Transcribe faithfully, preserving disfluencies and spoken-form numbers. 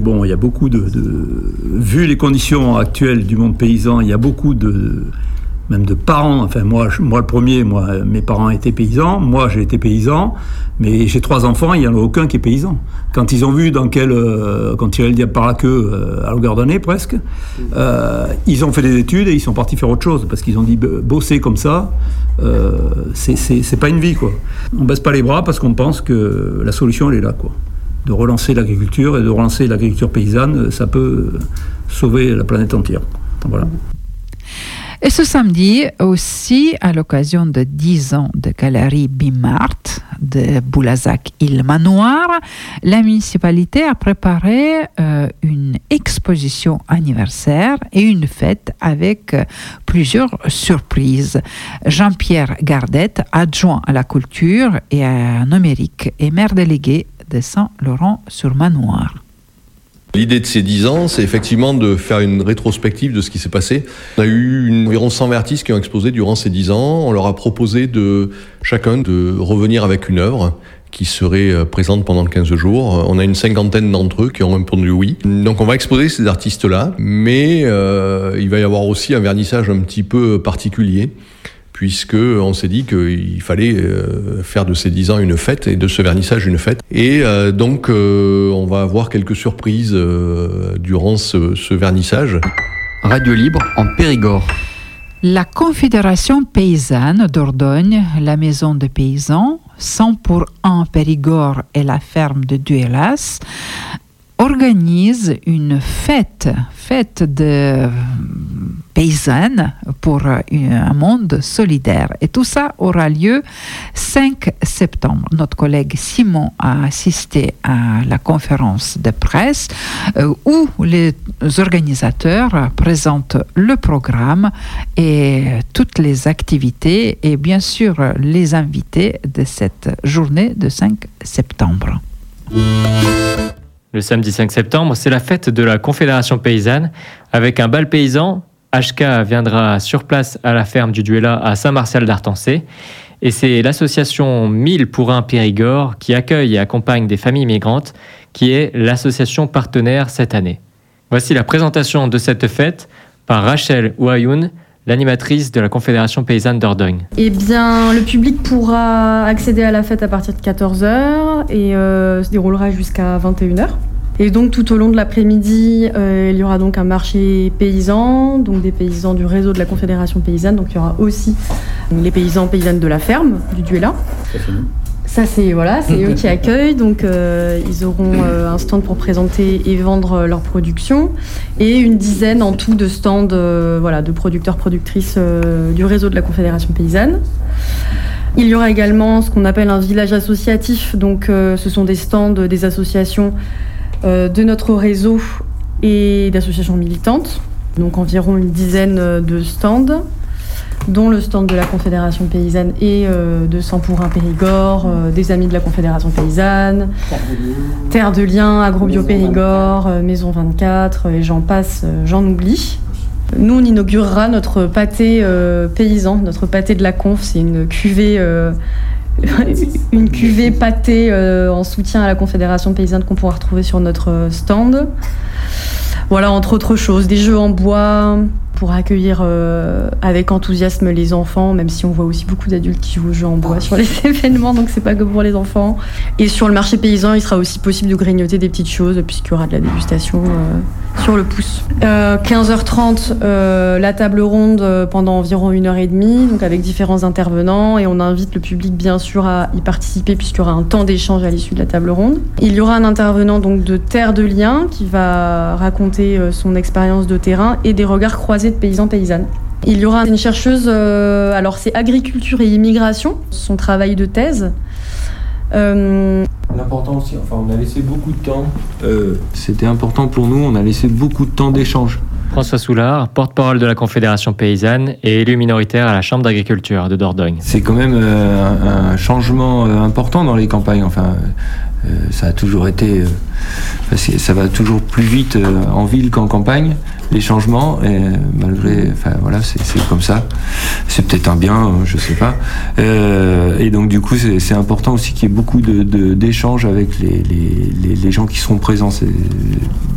bon, il y a beaucoup de, de... Vu les conditions actuelles du monde paysan, il y a beaucoup de... même de parents, enfin moi, moi le premier, moi, mes parents étaient paysans, moi j'ai été paysan, mais j'ai trois enfants, il n'y en a aucun qui est paysan. Quand ils ont vu dans quel, euh, quand tirer le diable par la queue, euh, à longueur d'année presque, euh, ils ont fait des études et ils sont partis faire autre chose, parce qu'ils ont dit bosser comme ça, euh, c'est, c'est, c'est pas une vie, quoi. On baisse pas les bras parce qu'on pense que la solution elle est là, quoi. De relancer l'agriculture et de relancer l'agriculture paysanne, ça peut sauver la planète entière. Voilà. Et ce samedi aussi, à l'occasion de dix ans de Galerie Bimart de Boulazac-Île-Manoir, la municipalité a préparé euh, une exposition anniversaire et une fête avec euh, plusieurs surprises. Jean-Pierre Gardette, adjoint à la culture et à numérique et maire délégué de Saint-Laurent-sur-Manoir. L'idée de ces dix ans, c'est effectivement de faire une rétrospective de ce qui s'est passé. On a eu une, environ cent artistes qui ont exposé durant ces dix ans. On leur a proposé de chacun de revenir avec une œuvre qui serait présente pendant quinze jours. On a une cinquantaine d'entre eux qui ont répondu oui. Donc on va exposer ces artistes-là, mais euh, il va y avoir aussi un vernissage un petit peu particulier, puisqu'on s'est dit qu'il fallait euh, faire de ces dix ans une fête, et de ce vernissage une fête. Et euh, donc, euh, on va avoir quelques surprises euh, durant ce, ce vernissage. Radio Libre en Périgord. La Confédération paysanne Dordogne, la maison des paysans, cent pour un Périgord et la ferme de Duelas, organise une fête, fête de paysanne pour un monde solidaire. Et tout ça aura lieu cinq septembre. Notre collègue Simon a assisté à la conférence de presse euh, où les organisateurs présentent le programme et toutes les activités et bien sûr les invités de cette journée de cinq septembre. Le samedi cinq septembre, c'est la fête de la Confédération paysanne avec un bal paysan. H K viendra sur place à la ferme du Duela à Saint-Martial-d'Artancé. Et c'est l'association mille pour un Périgord qui accueille et accompagne des familles migrantes qui est l'association partenaire cette année. Voici la présentation de cette fête par Rachel Ouayoun, l'animatrice de la Confédération paysanne Dordogne. Eh bien, le public pourra accéder à la fête à partir de quatorze heures et euh, se déroulera jusqu'à vingt et une heures. Et donc, tout au long de l'après-midi, euh, il y aura donc un marché paysan, donc des paysans du réseau de la Confédération paysanne. Donc, il y aura aussi les paysans paysannes de la ferme, du Duela. Ça, c'est, voilà, c'est eux qui accueillent. Donc, euh, ils auront euh, un stand pour présenter et vendre leur production. Et une dizaine en tout de stands euh, voilà, de producteurs, productrices euh, du réseau de la Confédération paysanne. Il y aura également ce qu'on appelle un village associatif. Donc, euh, ce sont des stands des associations euh, de notre réseau et d'associations militantes. Donc, environ une dizaine de stands, dont le stand de la Confédération paysanne et euh, de cent pour un Périgord, euh, des amis de la Confédération paysanne, Terre de Liens, Agrobio Périgord, euh, Maison vingt-quatre, et j'en passe, euh, j'en oublie. Nous, on inaugurera notre pâté euh, paysan, notre pâté de la Conf. C'est une cuvée, euh, une cuvée pâté euh, en soutien à la Confédération paysanne qu'on pourra retrouver sur notre stand. Voilà, entre autres choses, des jeux en bois pour accueillir euh, avec enthousiasme les enfants, même si on voit aussi beaucoup d'adultes qui jouent aux jeux en bois sur les événements, donc c'est pas que pour les enfants. Et sur le marché paysan, il sera aussi possible de grignoter des petites choses, puisqu'il y aura de la dégustation euh, sur le pouce. Euh, quinze heures trente, euh, la table ronde euh, pendant environ une heure et demie, donc avec différents intervenants, et on invite le public bien sûr à y participer, puisqu'il y aura un temps d'échange à l'issue de la table ronde. Il y aura un intervenant donc de Terre de Liens qui va raconter euh, son expérience de terrain et des regards croisés de paysans paysannes. Il y aura une chercheuse, euh, alors c'est agriculture et immigration, son travail de thèse. Euh... L'important aussi, enfin on a laissé beaucoup de temps, euh, c'était important pour nous, on a laissé beaucoup de temps d'échange. François Soulard, porte-parole de la Confédération paysanne et élu minoritaire à la Chambre d'agriculture de Dordogne. C'est quand même euh, un, un changement euh, important dans les campagnes, enfin euh, ça a toujours été, euh, ça va toujours plus vite euh, en ville qu'en campagne, les changements, et malgré, enfin voilà, c'est, c'est comme ça, c'est peut-être un bien, je sais pas, euh, et donc du coup c'est, c'est important aussi qu'il y ait beaucoup de, de, d'échanges avec les, les, les, les gens qui seront présents. C'est,